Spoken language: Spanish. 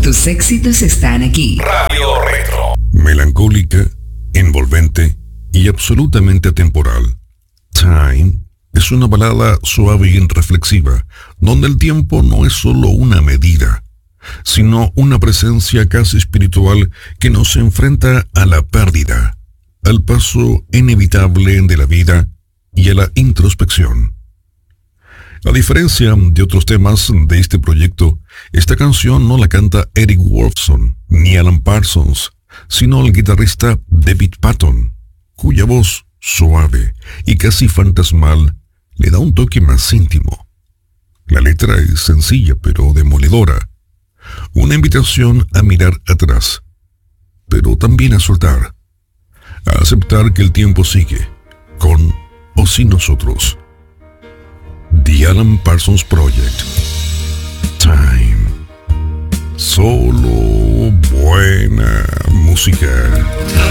Tus éxitos están aquí. Radio Retro. Melancólica, envolvente y absolutamente atemporal. Time es una balada suave y reflexiva, donde el tiempo no es solo una medida, sino una presencia casi espiritual que nos enfrenta a la pérdida, al paso inevitable de la vida y a la introspección. A diferencia de otros temas de este proyecto, esta canción no la canta Eric Woolfson ni Alan Parsons, sino el guitarrista David Patton, cuya voz suave y casi fantasmal le da un toque más íntimo. La letra es sencilla pero demoledora, una invitación a mirar atrás, pero también a soltar, a aceptar que el tiempo sigue, con o sin nosotros. The Alan Parsons Project. Time. Solo buena música.